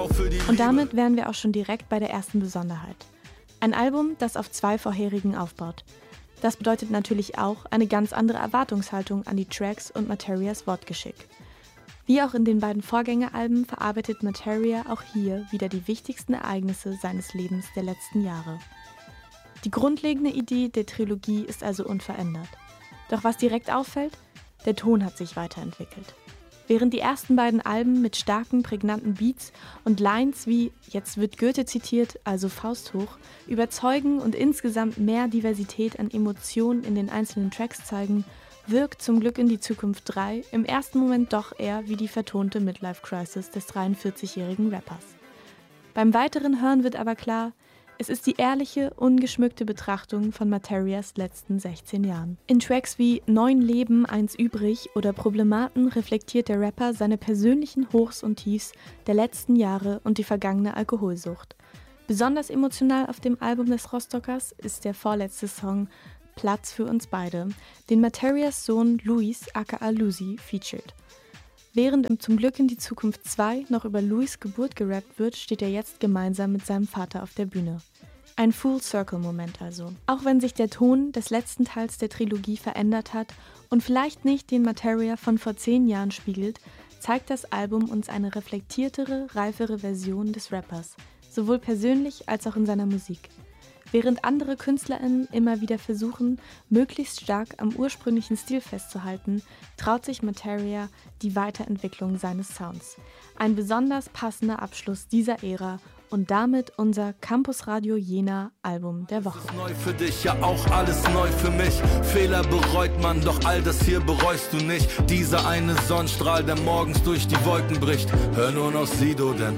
Und damit wären wir auch schon direkt bei der ersten Besonderheit. Ein Album, das auf 2 vorherigen aufbaut. Das bedeutet natürlich auch eine ganz andere Erwartungshaltung an die Tracks und Materias Wortgeschick. Wie auch in den beiden Vorgängeralben verarbeitet Materia auch hier wieder die wichtigsten Ereignisse seines Lebens der letzten Jahre. Die grundlegende Idee der Trilogie ist also unverändert. Doch was direkt auffällt, der Ton hat sich weiterentwickelt. Während die ersten beiden Alben mit starken, prägnanten Beats und Lines wie „Jetzt wird Goethe zitiert, also Faust hoch" überzeugen und insgesamt mehr Diversität an Emotionen in den einzelnen Tracks zeigen, wirkt Zum Glück in die Zukunft 3 im ersten Moment doch eher wie die vertonte Midlife-Crisis des 43-jährigen Rappers. Beim weiteren Hören wird aber klar, es ist die ehrliche, ungeschmückte Betrachtung von Materias letzten 16 Jahren. In Tracks wie 9 Leben, 1 übrig oder Problematen reflektiert der Rapper seine persönlichen Hochs und Tiefs der letzten Jahre und die vergangene Alkoholsucht. Besonders emotional auf dem Album des Rostockers ist der vorletzte Song Platz für uns beide, den Materias Sohn Luis aka Lucy featured. Während im Zum Glück in die Zukunft 2 noch über Louis' Geburt gerappt wird, steht er jetzt gemeinsam mit seinem Vater auf der Bühne. Ein Full-Circle-Moment also. Auch wenn sich der Ton des letzten Teils der Trilogie verändert hat und vielleicht nicht den Materia von vor 10 Jahren spiegelt, zeigt das Album uns eine reflektiertere, reifere Version des Rappers, sowohl persönlich als auch in seiner Musik. Während andere KünstlerInnen immer wieder versuchen, möglichst stark am ursprünglichen Stil festzuhalten, traut sich Materia die Weiterentwicklung seines Sounds. Ein besonders passender Abschluss dieser Ära und damit unser Campus Radio Jena Album der Woche. Neu für dich, ja auch alles neu für mich. Fehler bereut man, doch all das hier bereust du nicht. Dieser eine Sonnenstrahl, der morgens durch die Wolken bricht. Hör nur noch Sido, denn